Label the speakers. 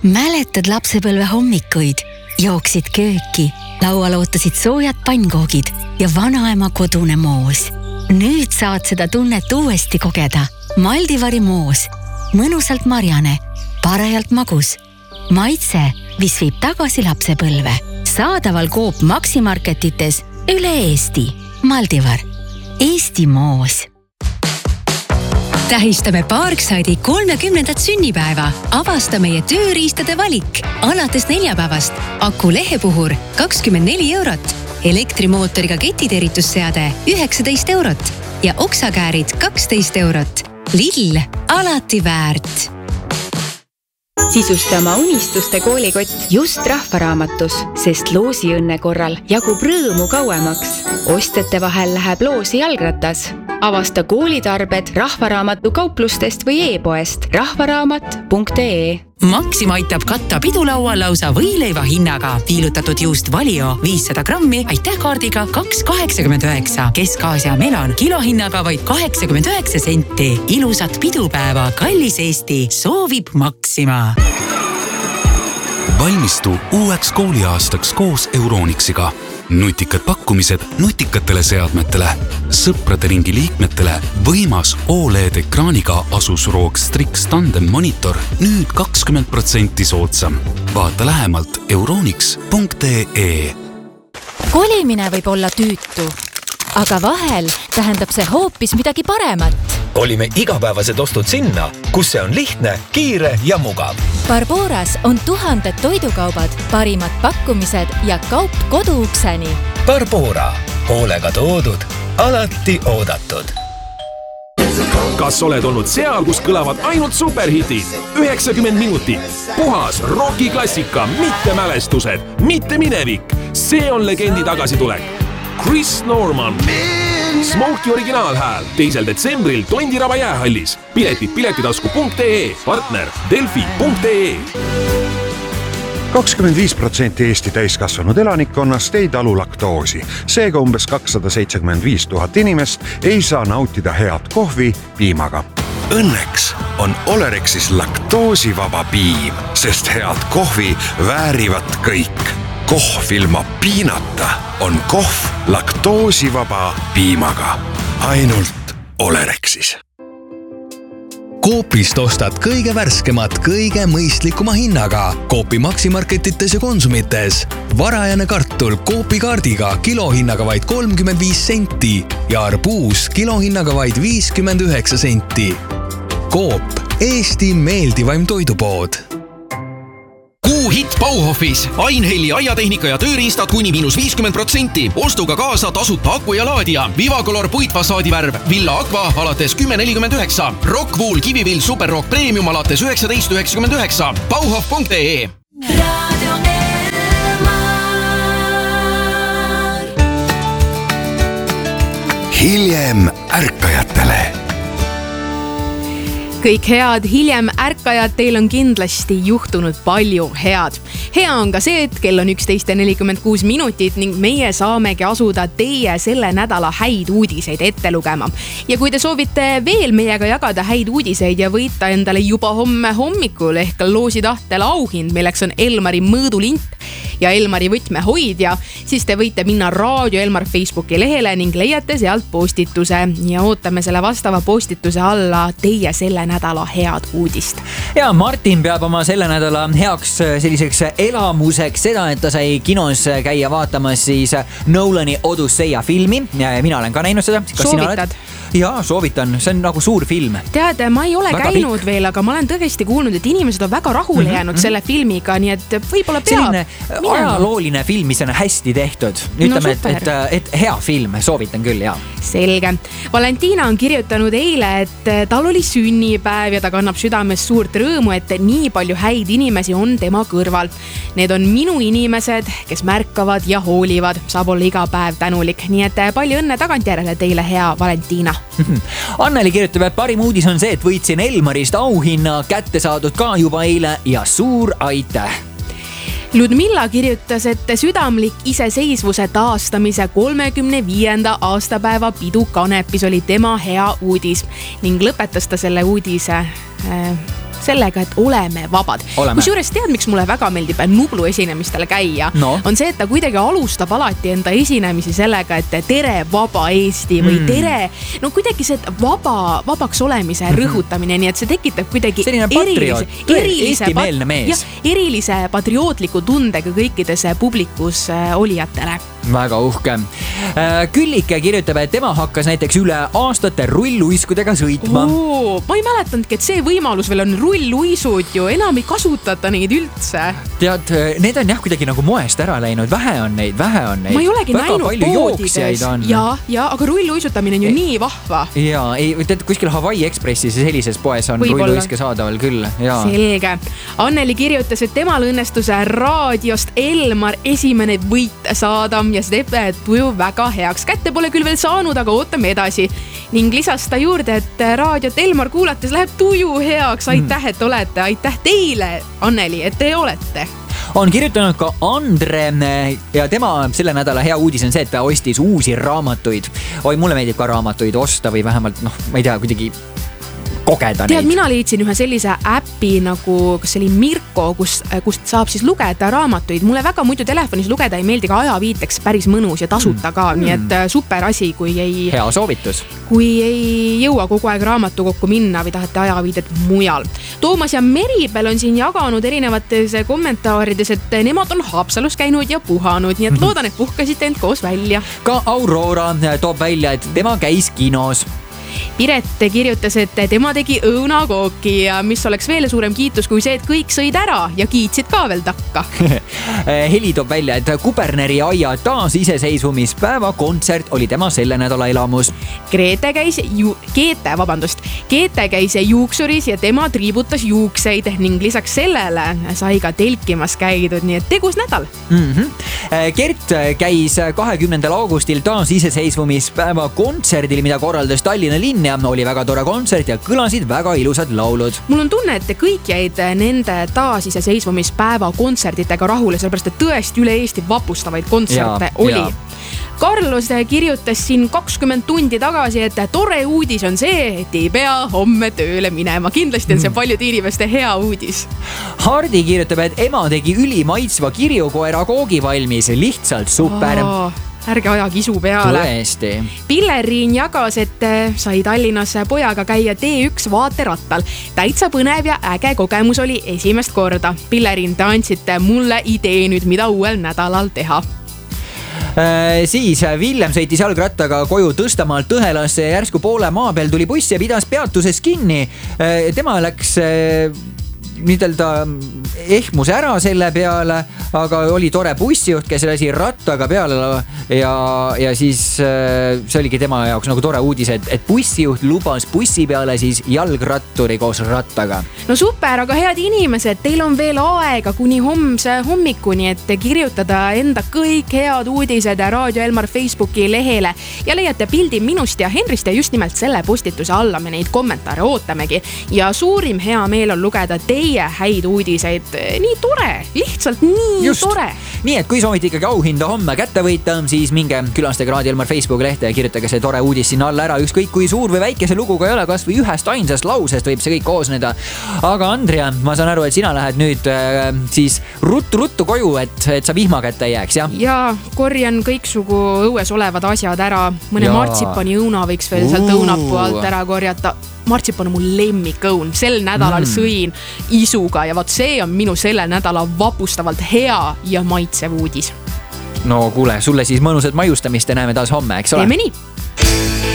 Speaker 1: Mäletad lapsepõlve hommikuid? Jooksid kööki, laual ootasid soojad pannkoogid ja vanaema kodune moos. Nüüd saad seda tunnet uuesti kogeda. Maldivari moos. Mõnusalt marjane, parajalt magus. Maitse, mis viib tagasi lapsepõlve. Saadaval Coop Maximarketites üle Eesti. Maldivar. Eesti moos.
Speaker 2: Tähistame Parkside'i 30. sünnipäeva. Avasta meie tööriistade valik. Alates neljapäevast Aku lehepuhur 24 eurot, elektrimootoriga ketiterritusseade 19 eurot ja oksakäärid 12 eurot. Lidl, alati väärt.
Speaker 3: Sisusta oma unistuste koolikott just Rahvaraamatus, sest loosiõnne korral jagub rõõmu kauemaks. Ostjate vahel läheb loosi jalgratas. Avasta koolitarbed Rahvaraamatu kauplustest või e-poest rahvaraamat.ee.
Speaker 4: Maxima aitab katta pidulaua lausa võileiva hinnaga. Viilutatud juust Valio 500 grammi aitähkaardiga 2,89. Kesk-Aasia melon kilohinnaga vaid 89 senti. Ilusat pidupäeva, kallis Eesti, soovib Maxima.
Speaker 5: Valmistu uueks kooliaastaks koos Euronixiga. Nutikad pakkumised nutikatele seadmetele. Sõprade ringi liikmetele võimas OLED-ekraaniga Asus ROG Strix Tandem monitor nüüd 20% soodsam. Vaata lähemalt euronix.ee.
Speaker 6: Kolimine võib olla tüütu, aga vahel tähendab see hoopis midagi paremat.
Speaker 7: Kolime igapäevased ostud sinna, kus see on lihtne, kiire ja mugav.
Speaker 6: Barboras on 1000 toidukaubad, parimad pakkumised ja kaup koduukseni.
Speaker 7: Barbora. Hoolega toodud, alati oodatud.
Speaker 8: Kas oled olnud seal, kus kõlavad ainult superhitid? 90 minutit. Puhas rokiklassika, mitte mälestused, mitte minevik. See on legendi tagasitulek. Chris Norman. Smokey originaalhääl 2. detsembril Tondiraba jäähallis. Piletid piletitasku.ee, partner delfi.ee.
Speaker 9: 25% Eesti täiskasvanud elanikkonnast ei talu laktoosi. Seega umbes 275 000 inimest ei saa nautida head kohvi piimaga.
Speaker 10: Õnneks on Olerexis laktoosivaba piim, sest head kohvi väärivad kõik. Kohv ilma piinata on kohv laktoosivaba piimaga. Ainult Olerexis.
Speaker 11: Coopist ostad kõige värskemat, kõige mõistlikuma hinnaga. Coopi Maximarketites ja Konsumites. Varajane kartul Coopi kaardiga kilohinnaga vaid 35 senti ja arbuus kilohinnaga vaid 59 senti. Coop, Eesti meeldivaim toidupood.
Speaker 12: Hitt Bauhofis. Ainhelli aiatehnika ja tööriistad kuni -50%. Ostuga kaasa tasuta aku ja laadija. Vivacolor puitfassaadivärv. Villa Aqua alates 10,49. Rockwool Kivivill Superrock Premium alates 19,99. Bauhof.ee.
Speaker 10: Hiljem ärkajatele.
Speaker 13: Kõik head hiljem ärkajad, teil on kindlasti juhtunud palju head. Hea on ka see, et kell on 11:46 minutit ning meie saamegi asuda teie selle nädala häid uudiseid ette lugema. Ja kui te soovite veel meiega jagada häid uudiseid ja võita endale juba homme hommikul ehk loositahtel auhind, milleks on Elmari mõõdulint ja Elmari võtmehoidja, siis te võite minna Raadio Elmar Facebooki lehele ning leiate sealt postituse ja ootame selle vastava postituse alla teie selle nädala head uudist.
Speaker 14: Ja Martin peab oma selle nädala heaks selliseks elamuseks seda, et ta sai kinos käia vaatamas siis Nolani Odüsseia filmi. Mina olen ka näinud seda.
Speaker 13: Soovitad?
Speaker 14: Jaa, soovitan. See on nagu suur film.
Speaker 13: Tead, ma ei ole väga käinud pikk veel, aga ma olen tõesti kuulnud, et inimesed on väga rahule jäänud selle filmiga, nii et võib-olla peab.
Speaker 14: Selline ajalooline film, mis on hästi tehtud. Ütleme, et hea film. Soovitan küll, jaa.
Speaker 13: Selge. Valentina on kirjutanud eile, et tal oli sünnipäev ja ta kannab südames suurt rõõmu, et nii palju häid inimesi on tema kõrval. Need on minu inimesed, kes märkavad ja hoolivad. Saab olla iga päev tänulik. Nii et palju õnne tagantjärele teile, hea Valentina.
Speaker 14: Anneli kirjutab, et parim uudis on see, et võitsin Elmarist auhinna, kätte saadud ka juba eile ja suur aitäh.
Speaker 13: Ludmilla kirjutas, et südamlik iseseisvuse taastamise 35. aastapäeva pidu Kanepis oli tema hea uudis ning lõpetas ta selle uudise sellega, et oleme vabad. Kusjuures tead, miks mulle väga meeldib Nublu esinemistele käia? On see, et ta kuidagi alustab alati enda esinemisi sellega, et tere vaba Eesti või tere, no kuidagi see vabaks olemise rõhutamine, nii et see tekitab kuidagi erilise patriootliku tundega kõikides publikus olijatele.
Speaker 14: Väga uhke. Küllike kirjutab, et tema hakkas näiteks üle aastate rulluiskudega sõitma.
Speaker 13: Ma ei mäletanudki, et see võimalus veel on rulluisud ju, enam ei kasutata neid üldse.
Speaker 14: Tead, need on jah kuidagi nagu moest ära läinud, vähe on neid.
Speaker 13: Ma ei olegi näinud poodides. Ja, aga rulluisutamine on ju nii vahva.
Speaker 14: Ja, tead, kuskil Hawaii Expressis ja sellises poes on rulluiske saadaval küll.
Speaker 13: Selge. Anneli kirjutas, et temal õnnestus raadiost Elmar esimene võit saada ja see teeb tuju väga heaks. Kätte pole küll veel saanud, aga ootame edasi. Ning lisas ta juurde, et raadiot Elmar kuulates läheb tuju heaks. Aitäh, et olete. Aitäh teile, Anneli, et te olete.
Speaker 14: On kirjutanud ka Andre ja tema selle nädala hea uudis on see, et ta ostis uusi raamatuid. Mulle meeldib ka raamatuid osta või vähemalt, ma ei tea, kuidagi kogeda neid.
Speaker 13: Tead, mina leidsin ühe sellise äppi nagu, kas see oli Mirko, kust saab siis lugeda raamatuid. Mulle väga muidu telefonis lugeda ei meeldi ka ajaviiteks päris mõnus ja tasuta ka, nii et super asi, kui ei...
Speaker 14: Hea soovitus.
Speaker 13: Kui ei jõua kogu aeg raamatu kokku minna või tahate ajaviidet mujal. Toomas ja Meribel on siin jaganud erinevates kommentaarides, et nemad on Haapsalus käinud ja puhanud, nii et loodan, et puhkasite end koos välja.
Speaker 14: Ka Aurora toob välja, et tema käis kinos.
Speaker 13: Piret kirjutas, et tema tegi õunakooki ja mis oleks veel suurem kiitus kui see, et kõik sõid ära ja kiitsid ka veel takka.
Speaker 14: Heli toob välja, et Kuberneri aia taasiseseisvumispäeva kontsert oli tema selle nädala elamus.
Speaker 13: Keete käis juuksuris ja tema triibutas juukseid ning lisaks sellele sai ka telkimas käidud, nii et tegus nädal.
Speaker 14: Gert käis 20. augustil taasiseseisvumispäeva kontserdil, mida korraldas Tallinna linn ja oli väga tore kontsert ja kõlasid väga ilusad laulud.
Speaker 13: Mul on tunne, et kõik jäid nende taasiseseisvumispäeva kontserditega rahule, sellepärast et tõesti üle Eesti vapustavaid kontserte oli. Carlos kirjutas siin 20 tundi tagasi, et tore uudis on see, et ei pea homme tööle minema. Kindlasti on see paljude inimeste hea uudis.
Speaker 14: Hardi kirjutab, et ema tegi ülimaitsva kirjukoera koogi valmis. Lihtsalt super.
Speaker 13: Ärge aja kisu peale.
Speaker 14: Tõesti.
Speaker 13: Pilleriin jagas, et sai Tallinnas pojaga käia T1 vaaterattal. Täitsa põnev ja äge kogemus oli esimest korda. Pilleriin, te andsite mulle idee nüüd, mida uuel nädalal teha.
Speaker 14: Siis Villem sõitis jalgrattaga koju Tõstamaalt Tõhelasse ja järsku poole maa peal tuli buss ja pidas peatuses kinni. Tema läks niidelda ehmus ära selle peale, aga oli tore bussijuht, kes lasi rattaga peale ja siis see oligi tema jaoks nagu tore uudis, et bussijuht lubas bussi peale siis jalgratturi koos rattaga.
Speaker 13: No super, aga head inimesed, teil on veel aega kuni homse hommikuni, et kirjutada enda kõik head uudised Raadio Elmar Facebooki lehele ja leiate pildi minust ja Henrist ja just nimelt selle postituse alla me neid kommentaare ootamegi. Ja suurim hea meel on lugeda teie häid uudiseid. Nii tore, lihtsalt nii tore.
Speaker 14: Nii, et kui soovite ikkagi auhinda homme kätte võita, siis minge külastage Raadio Elmar Facebooki lehte ja kirjutage see tore uudis sinna alla ära. Ükskõik kui suur või väike see lugu ka ei ole, kas või ühest ainsast lausest võib see kõik koosneda. Aga Andrea, ma saan aru, et sina lähed nüüd siis ruttu koju, et sa vihma kätte ei jääks, jah?
Speaker 13: Ja korjan kõiksugu õues olevad asjad ära. Mõne martsipani õuna võiks veel sealt õunapuu alt ära korjata. Martsipan on mul lemmikõun. Sel nädalal sõin isuga ja vaat see on minu selle nädala vapustavalt hea ja maitsev uudis.
Speaker 14: No kuule, sulle siis mõnusat maiustamist ja näeme taas homme, eks ole?
Speaker 13: Teeme nii!